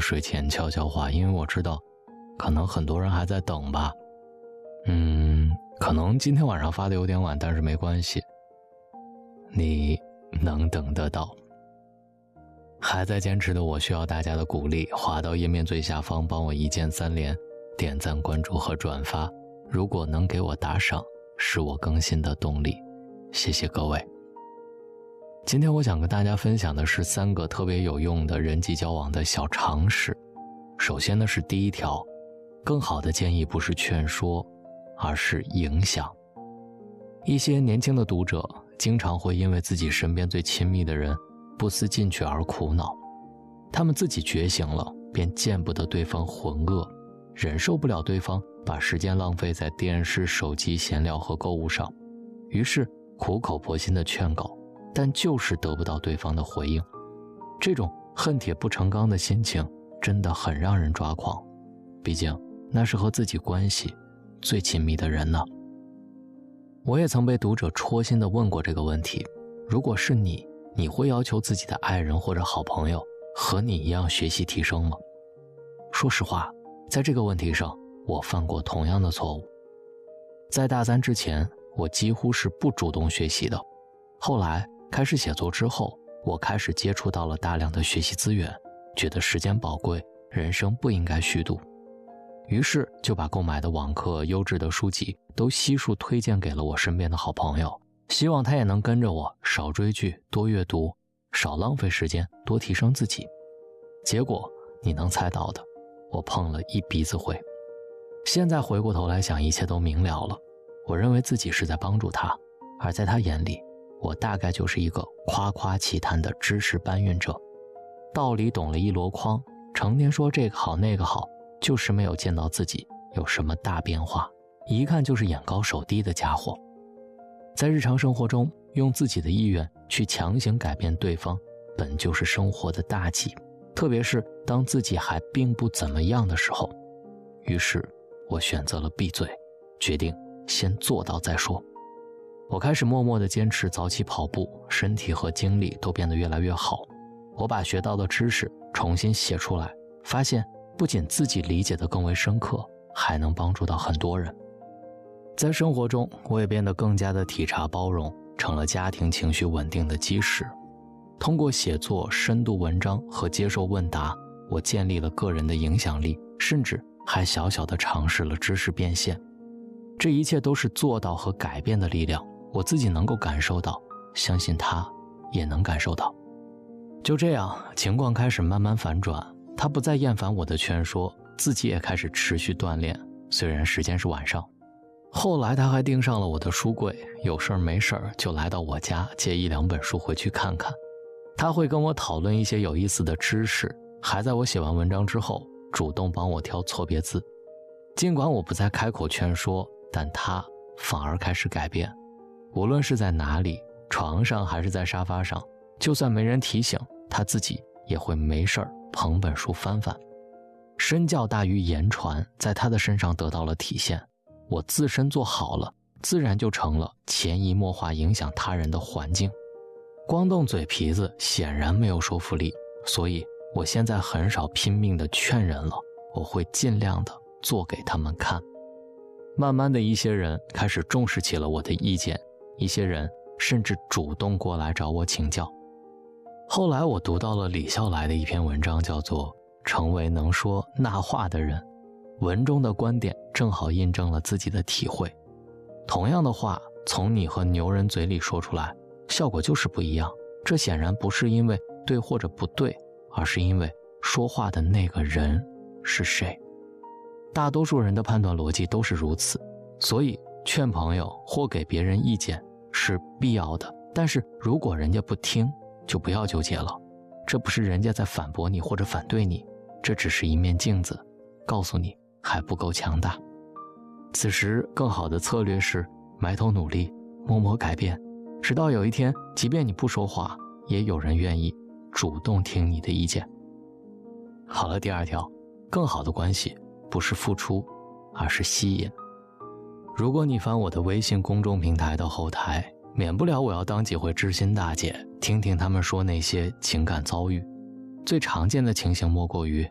睡前悄悄话，因为我知道可能很多人还在等吧。可能今天晚上发的有点晚，但是没关系，你能等得到。还在坚持的我需要大家的鼓励，滑到页面最下方帮我一键3连，点赞关注和转发，如果能给我打赏是我更新的动力，谢谢各位。今天我想跟大家分享的是3个特别有用的人际交往的小常识。首先呢是第一条，更好的建议不是劝说，而是影响。一些年轻的读者经常会因为自己身边最亲密的人不思进取而苦恼，他们自己觉醒了，便见不得对方浑噩，忍受不了对方把时间浪费在电视、手机、闲聊和购物上，于是苦口婆心的劝告，但就是得不到对方的回应。这种恨铁不成钢的心情真的很让人抓狂，毕竟那是和自己关系最亲密的人呢。我也曾被读者戳心地问过这个问题，如果是你会要求自己的爱人或者好朋友和你一样学习提升吗？说实话，在这个问题上我犯过同样的错误。在大3之前，我几乎是不主动学习的，后来开始写作之后，我开始接触到了大量的学习资源，觉得时间宝贵，人生不应该虚度，于是就把购买的网课、优质的书籍都悉数推荐给了我身边的好朋友，希望他也能跟着我少追剧、多阅读，少浪费时间，多提升自己。结果你能猜到的，我碰了一鼻子灰。现在回过头来想，一切都明了了。我认为自己是在帮助他，而在他眼里，我大概就是一个夸夸其谈的知识搬运者，道理懂了一箩筐，成天说这个好那个好，就是没有见到自己有什么大变化，一看就是眼高手低的家伙。在日常生活中，用自己的意愿去强行改变对方，本就是生活的大忌，特别是当自己还并不怎么样的时候。于是我选择了闭嘴，决定先做到再说。我开始默默地坚持早起跑步，身体和精力都变得越来越好。我把学到的知识重新写出来，发现不仅自己理解得更为深刻，还能帮助到很多人。在生活中，我也变得更加的体察包容，成了家庭情绪稳定的基石。通过写作、深度文章和接受问答，我建立了个人的影响力，甚至还小小的尝试了知识变现。这一切都是做到和改变的力量，我自己能够感受到，相信他也能感受到。就这样，情况开始慢慢反转，他不再厌烦我的劝说，自己也开始持续锻炼，虽然时间是晚上。后来他还盯上了我的书柜，有事儿没事儿就来到我家借1-2本书回去看看。他会跟我讨论一些有意思的知识，还在我写完文章之后主动帮我挑错别字。尽管我不再开口劝说，但他反而开始改变。无论是在哪里，床上还是在沙发上，就算没人提醒，他自己也会没事儿捧本书翻翻。身教大于言传在他的身上得到了体现。我自身做好了，自然就成了潜移默化影响他人的环境。光动嘴皮子显然没有说服力，所以我现在很少拼命的劝人了，我会尽量的做给他们看。慢慢的，一些人开始重视起了我的意见，一些人甚至主动过来找我请教。后来我读到了李笑来的一篇文章，叫做《成为能说那话的人》，文中的观点正好印证了自己的体会。同样的话从你和牛人嘴里说出来，效果就是不一样。这显然不是因为对或者不对，而是因为说话的那个人是谁。大多数人的判断逻辑都是如此，所以劝朋友或给别人意见是必要的，但是如果人家不听，就不要纠结了。这不是人家在反驳你或者反对你，这只是一面镜子，告诉你还不够强大。此时更好的策略是埋头努力，默默改变，直到有一天，即便你不说话，也有人愿意主动听你的意见。好了，第2条，更好的关系不是付出，而是吸引。如果你翻我的微信公众平台的后台，免不了我要当几回知心大姐，听听他们说那些情感遭遇。最常见的情形莫过于